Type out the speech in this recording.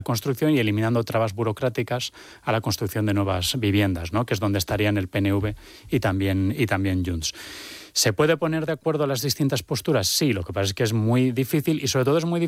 construcción y eliminando trabas burocráticas a la construcción de nuevas viviendas, ¿no? Que es donde estarían el PNV y también Junts. ¿Se puede poner de acuerdo las distintas posturas? Sí, lo que pasa es que es muy difícil y sobre todo es muy difícil